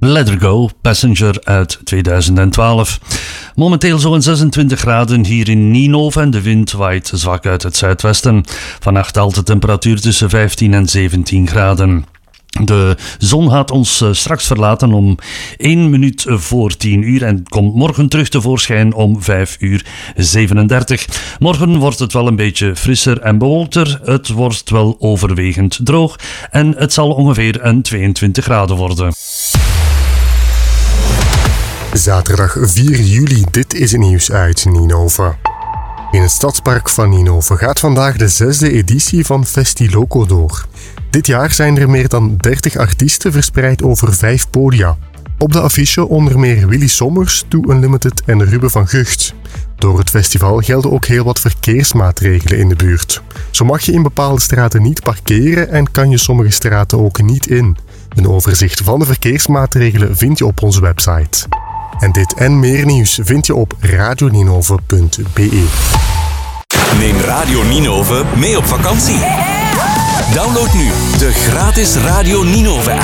Let Her Go, Passenger uit 2012. Momenteel zo'n 26 graden hier in Ninove en de wind waait zwak uit het zuidwesten. Vannacht daalt de temperatuur tussen 15 en 17 graden. De zon gaat ons straks verlaten om 1 minuut voor 10 uur en komt morgen terug tevoorschijn om 5:37. Morgen wordt het wel een beetje frisser en bewolkter. Het wordt wel overwegend droog en het zal ongeveer een 22 graden worden. Zaterdag 4 juli, dit is het nieuws uit Ninove. In het stadspark van Ninove gaat vandaag de 6e editie van Festiloco door. Dit jaar zijn er meer dan 30 artiesten verspreid over 5 podia. Op de affiche onder meer Willy Sommers, Too Unlimited en Ruben van Gucht. Door het festival gelden ook heel wat verkeersmaatregelen in de buurt. Zo mag je in bepaalde straten niet parkeren en kan je sommige straten ook niet in. Een overzicht van de verkeersmaatregelen vind je op onze website. En dit en meer nieuws vind je op radioninove.be. Neem Radio Ninove mee op vakantie. Download nu de gratis Radio Ninove app.